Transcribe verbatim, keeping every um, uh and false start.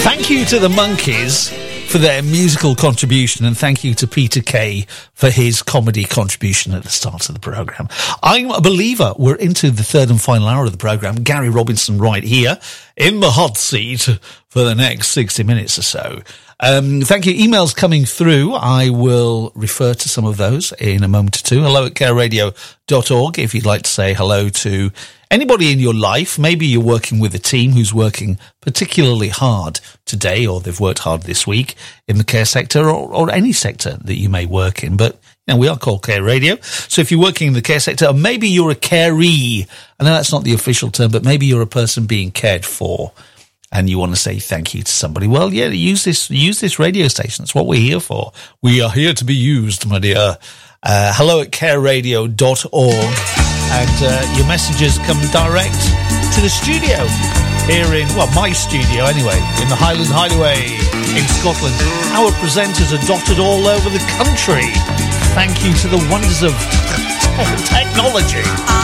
Thank you to the Monkeys for their musical contribution, and thank you to Peter Kay for his comedy contribution at the start of the programme. I'm a believer we're into the third and final hour of the programme. Gary Robinson right here in the hot seat for the next sixty minutes or so. Um, thank you. Emails coming through. I will refer to some of those in a moment or two. Hello at care radio dot org if you'd like to say hello to anybody in your life. Maybe you're working with a team who's working particularly hard today, or they've worked hard this week in the care sector, or, or any sector that you may work in. But you know, we are called Care Radio. So if you're working in the care sector, or maybe you're a caree, I know that's not the official term, but maybe you're a person being cared for, and you want to say thank you to somebody, well, yeah, use this use this radio station. That's what we're here for. We are here to be used, my dear. Uh, hello at care radio dot org. And uh, your messages come direct to the studio here in, well, my studio anyway, in the Highland Hideaway in Scotland. Our presenters are dotted all over the country. Thank you to the wonders of technology.